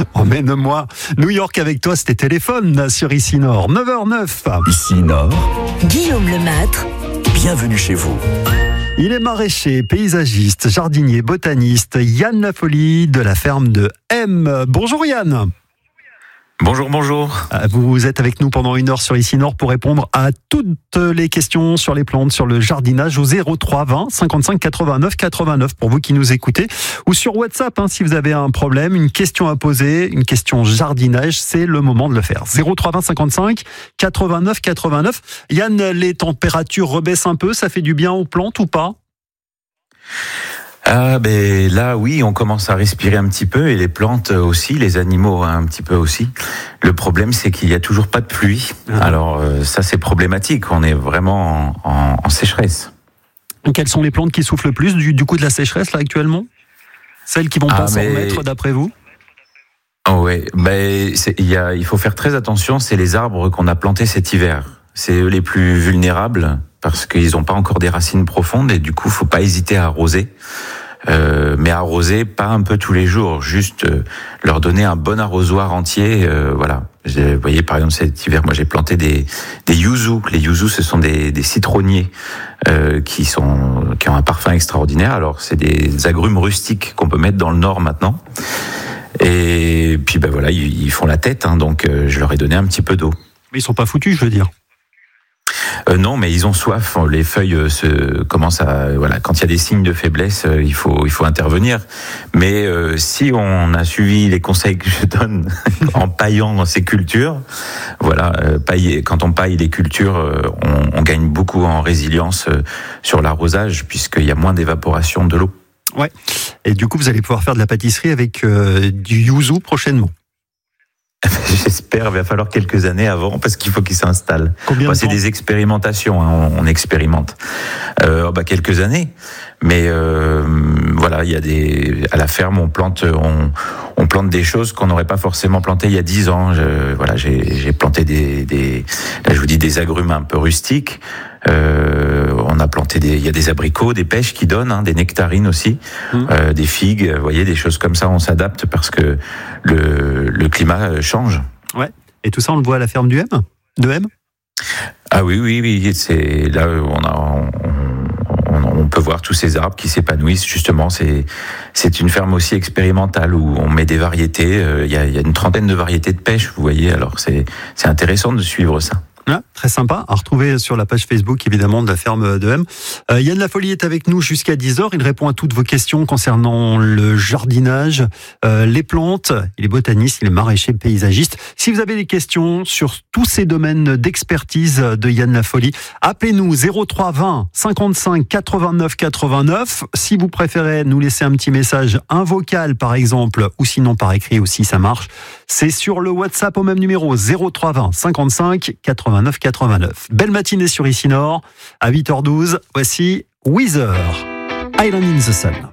Emmène-moi. New York avec toi, c'était téléphone sur Ici Nord. 9h09. Ici Nord, Guillaume Lemaitre. bienvenue chez vous. Il est maraîcher, paysagiste, jardinier, botaniste. Yann Lafolie de la ferme de M. Bonjour Yann. Bonjour. Vous êtes avec nous pendant 1 heure sur Ici Nord pour répondre à toutes les questions sur les plantes, sur le jardinage au 03 20 55 89 89 pour vous qui nous écoutez, ou sur WhatsApp si vous avez un problème, une question à poser, une question jardinage, c'est le moment de le faire. 03 20 55 89 89. Yann, les températures rebaissent un peu, ça fait du bien aux plantes ou pas ? Là, oui, on commence à respirer un petit peu, et les plantes aussi, les animaux un petit peu aussi. Le problème, c'est qu'il n'y a toujours pas de pluie. Alors ça, c'est problématique. On est vraiment en sécheresse. Quelles sont les plantes qui souffrent le plus du coup de la sécheresse là actuellement ? Celles qui vont pas s'en remettre d'après vous ? Ouais, il faut faire très attention. C'est les arbres qu'on a plantés cet hiver. C'est eux les plus vulnérables parce qu'ils n'ont pas encore des racines profondes, et du coup, faut pas hésiter à arroser. Mais arroser pas un peu tous les jours, juste leur donner un bon arrosoir entier. Voilà. Vous voyez, par exemple, cet hiver, moi j'ai planté des yuzu. Les yuzu, ce sont des citronniers qui ont un parfum extraordinaire. Alors, c'est des agrumes rustiques qu'on peut mettre dans le nord maintenant. Et puis, voilà, ils font la tête, donc je leur ai donné un petit peu d'eau. Mais ils sont pas foutus, je veux dire. Non, mais ils ont soif. Les feuilles commencent à quand il y a des signes de faiblesse, il faut intervenir. Mais si on a suivi les conseils que je donne en paillant ces cultures, quand on paille les cultures, on gagne beaucoup en résilience sur l'arrosage puisqu'il y a moins d'évaporation de l'eau. Ouais. Et du coup, vous allez pouvoir faire de la pâtisserie avec du yuzu prochainement. J'espère, il va falloir quelques années avant parce qu'il faut qu'ils s'installent. Combien de c'est temps ? des expérimentations, on expérimente. Quelques années. Mais il y a à la ferme on plante des choses qu'on n'aurait pas forcément plantées il y a 10 ans. J'ai planté des agrumes un peu rustiques. On a planté il y a des abricots, des pêches qui donnent, des nectarines aussi, des figues, vous voyez, des choses comme ça. On s'adapte parce que le climat change. Ouais. Et tout ça, on le voit à la ferme de M. Ah oui. C'est là on peut voir tous ces arbres qui s'épanouissent. Justement, c'est une ferme aussi expérimentale où on met des variétés. Il y a une 30aine de variétés de pêche, vous voyez. Alors c'est intéressant de suivre ça. Très sympa, à retrouver sur la page Facebook évidemment de la ferme de M. Yann Lafolie est avec nous jusqu'à 10h, il répond à toutes vos questions concernant le jardinage, les plantes, il est botaniste, il est maraîcher, paysagiste. Si vous avez des questions sur tous ces domaines d'expertise de Yann Lafolie, appelez-nous 03 20 55 89 89. Si vous préférez nous laisser un petit message, un vocal par exemple, ou sinon par écrit aussi, ça marche. C'est sur le WhatsApp au même numéro 03 20 55 89 89. Belle matinée sur Ici Nord, à 8h12, voici Weezer, Island in the Sun.